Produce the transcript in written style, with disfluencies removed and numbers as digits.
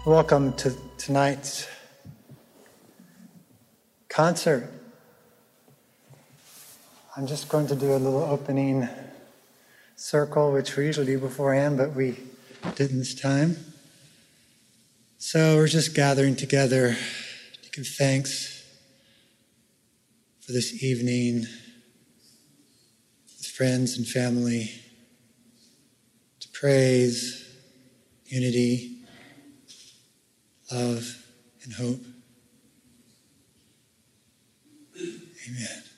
Welcome to tonight's concert. I'm just going to do a little opening circle, which we usually do beforehand, but we didn't this time. So we're just gathering together to give thanks for this evening with friends and family, to praise, unity, love, and hope. Amen.